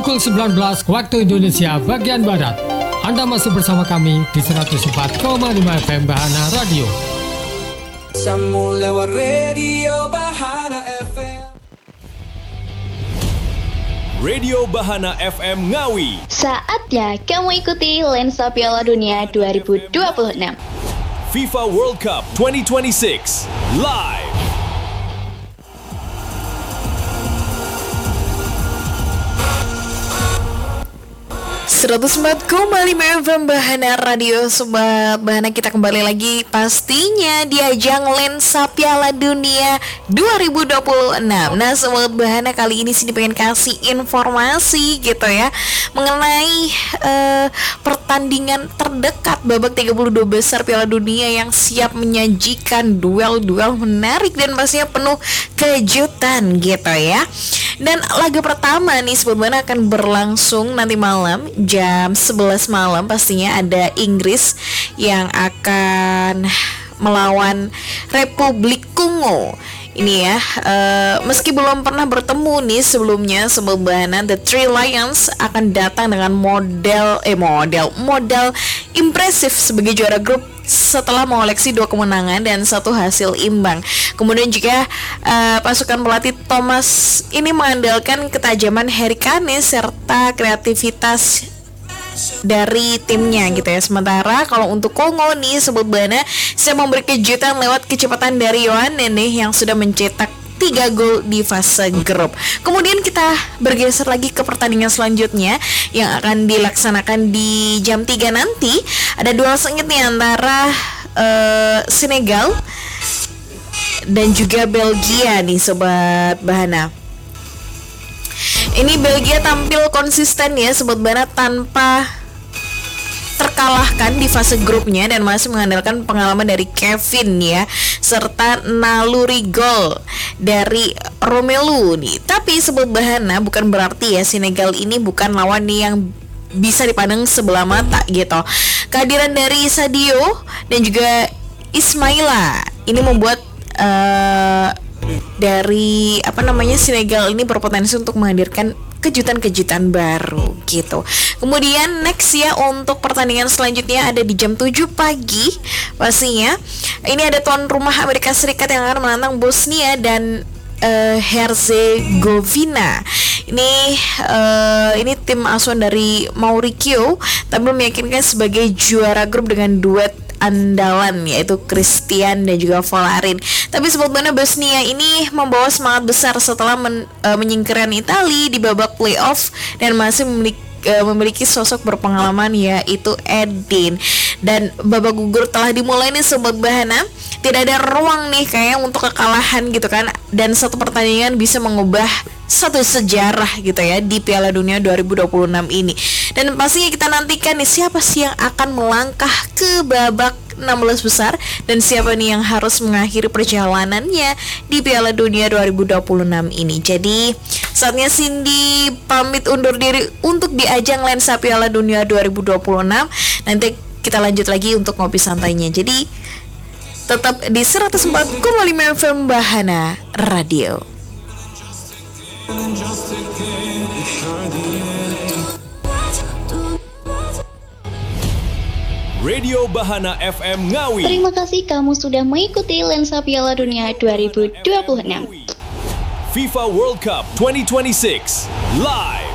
pukul 19 waktu Indonesia bagian Barat. Anda masih bersama kami di 104,5 FM Bahana Radio. Lewat Radio Bahana FM. Radio Bahana FM Ngawi. Saatnya kamu ikuti Lensa Piala Dunia 2026 FIFA World Cup 2026 live. FM Bahana Radio. Sobat Bahana, kita kembali lagi pastinya di ajang Lensa Piala Dunia 2026. Nah Sobat Bahana, kali ini sini pengen kasih informasi gitu ya mengenai pertandingan terdekat babak 32 besar Piala Dunia yang siap menyajikan duel-duel menarik dan pastinya penuh kejutan gitu ya. Dan laga pertama nih Sobat Bahana akan berlangsung nanti malam jam 11 malam. Pastinya ada Inggris yang akan melawan Republik Kongo. Ini ya, meski belum pernah bertemu nih sebelumnya, Sobat Bahana, The Three Lions akan datang dengan modal impresif sebagai juara grup setelah mengoleksi 2 kemenangan dan 1 hasil imbang. Kemudian juga pasukan pelatih Thomas ini mengandalkan ketajaman Harry Kane serta kreativitas dari timnya gitu ya. Sementara kalau untuk Kongo nih Sobat Bahana, saya memberi kejutan lewat kecepatan dari Yohan Nene yang sudah mencetak 3 gol di fase grup. Kemudian kita bergeser lagi ke pertandingan selanjutnya yang akan dilaksanakan di jam 3 nanti. Ada duel sengit nih antara Senegal dan juga Belgia nih Sobat Bahana. Ini Belgia tampil konsisten ya Sobat Bahana tanpa terkalahkan di fase grupnya dan masih mengandalkan pengalaman dari Kevin ya serta naluri gol dari Romelu nih. Tapi Sobat Bahana, bukan berarti ya Senegal ini bukan lawan nih yang bisa dipandang sebelah mata gitu. Kehadiran dari Sadio dan juga Ismaila ini membuat dari Senegal ini berpotensi untuk menghadirkan kejutan-kejutan baru gitu. Kemudian next ya untuk pertandingan selanjutnya ada di jam 7 pagi pastinya. Ini ada tuan rumah Amerika Serikat yang akan menantang Bosnia dan Herzegovina. Ini tim asuhan dari Mauricio tampil meyakinkan sebagai juara grup dengan duet andalan yaitu Christian dan juga Volarin. Tapi sebetulnya Bosnia ini membawa semangat besar setelah menyingkirkan Italia di babak playoff dan masih memiliki sosok berpengalaman yaitu Edin. Dan babak gugur telah dimulai nih Sobat Bahana. Tidak ada ruang nih kayak untuk kekalahan gitu kan. Dan satu pertandingan bisa mengubah satu sejarah gitu ya di Piala Dunia 2026 ini. Dan pastinya kita nantikan nih siapa sih yang akan melangkah ke babak 16 besar dan siapa nih yang harus mengakhiri perjalanannya di Piala Dunia 2026 ini. Jadi saatnya Cindy pamit undur diri untuk di ajang Lensa Piala Dunia 2026. Nanti kita lanjut lagi untuk ngopi santainya. Jadi tetap di 104,5 FM Bahana Radio. Radio Bahana FM Ngawi. Terima kasih kamu sudah mengikuti Lensa Piala Dunia 2026 FIFA World Cup 2026 live.